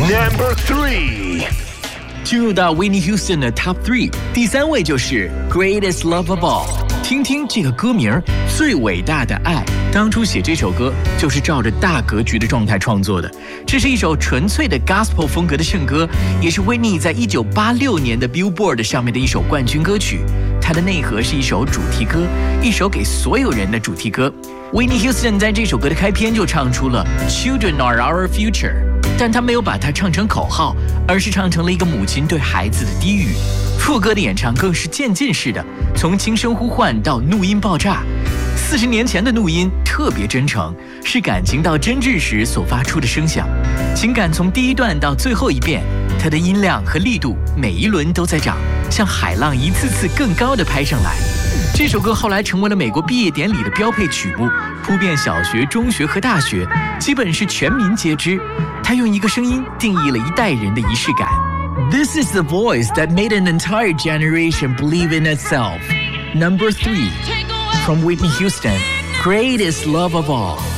Number 3。 进入到 Whitney Houston 的 Top 3，第3位就是 Greatest Love of All。听听这个歌名，最伟大的爱。当初写这首歌就是照着大格局的状态创作的。这是一首纯粹的 Gospel 风格的圣歌，也是 Whitney 在1986年的 Billboard 上面的一首冠军歌曲。它的内核是一首主题歌，一首给所有人的主题歌。Whitney Houston 在这首歌的开篇就唱出了 Children are our future， 但他没有把它唱成口号，而是唱成了一个母亲对孩子的低语。副歌的演唱更是渐进式的，从轻声呼唤到怒音爆炸。40年前的怒音特别真诚，是感情到真挚时所发出的声响。情感从第一段到最后一遍，它的音量和力度每一轮都在涨，像海浪一次次更高的拍上来。这首歌后来成为了美国毕业典礼的标配曲目，铺遍小学、中学和大学，基本是全民皆知。它用一个声音定义了一代人的仪式感。This is the voice that made an entire generation believe in itself. Number 3, from Whitney Houston, Greatest Love of All.